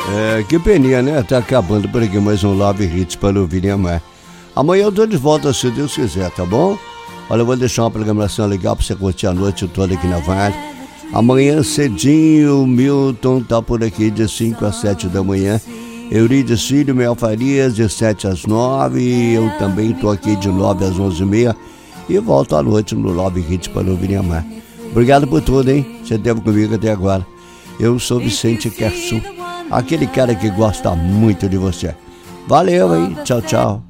Que peninha, né? Tá acabando por aqui mais um Love Hits para ouvir e amar. Amanhã eu tô de volta, se Deus quiser, tá bom? Olha, eu vou deixar uma programação legal pra você curtir a noite toda aqui na Vale. Amanhã cedinho, o Milton tá por aqui de 5 às 7 da manhã. Eurides Filho, Mel Farias, de 7 às 9. E eu também tô aqui de 9 às 11h30. E volto à noite no Love Hits para ouvir e amar. Obrigado por tudo, hein? Você esteve comigo até agora. Eu sou Vicente Kersu, aquele cara que gosta muito de você. Valeu, hein? Tchau, tchau.